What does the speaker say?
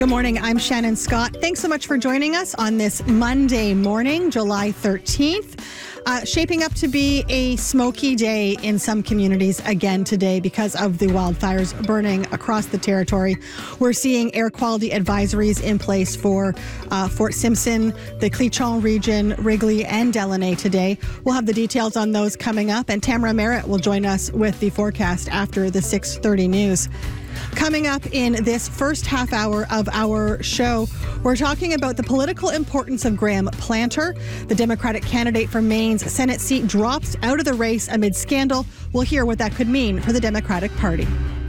Good morning. I'm Shannon Scott. Thanks so much for joining us on this Monday morning, July 13th. Shaping up to be a smoky day in some communities again today because of the wildfires burning across the territory. We're seeing air quality advisories in place for Fort Simpson, the Cleachon region, Wrigley, and Delaney today. We'll have the details on those coming up, and Tamara Merritt will join us with the forecast after the 6:30 news. Coming up in this first half hour of our show, we're talking about the political importance of Graham Planter. The Democratic candidate for Maine's Senate seat drops out of the race amid scandal. We'll hear what that could mean for the Democratic Party.